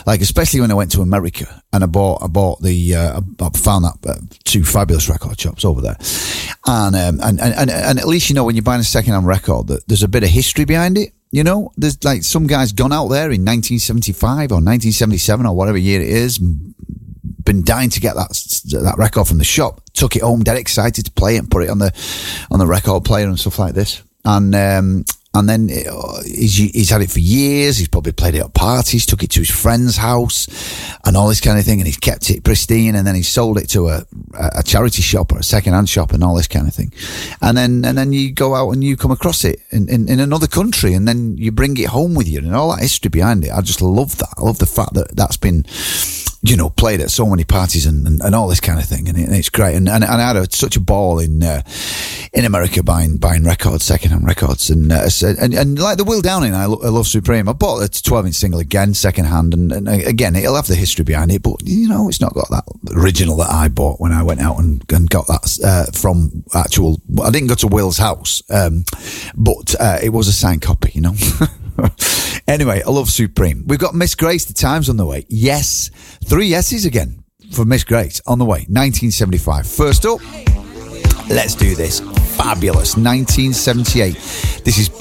Like, especially when I went to America and I bought I found that two fabulous record shops over there. And at least, you know, when you're buying a second-hand record, that there's a bit of history behind it. You know, there's like some guy's gone out there in 1975 or 1977 or whatever year it is, been dying to get that record from the shop, took it home, dead excited to play it and put it on the record player and stuff like this. And then he's had it for years. He's probably played it at parties, took it to his friend's house and all this kind of thing. And he's kept it pristine. And then he sold it to a charity shop or a second-hand shop and all this kind of thing. And then you go out and you come across it in another country and then you bring it home with you and all that history behind it. I just love that. I love the fact that that's been, you know, played at so many parties and all this kind of thing. And it's great. And I had such a ball in America buying records, second-hand records. And like the Will Downing, I love Supreme. I bought a 12-inch single again, second-hand. And again, it'll have the history behind it. But, you know, it's not got that original that I bought when I went out and got that from actual... I didn't go to Will's house, but it was a signed copy, you know. Anyway, I love Supreme. We've got Miss Grace, The Times on the way. Yes. 3 yeses again for Miss Grace on the way. 1975. First up, let's do this. Fabulous. 1978. This is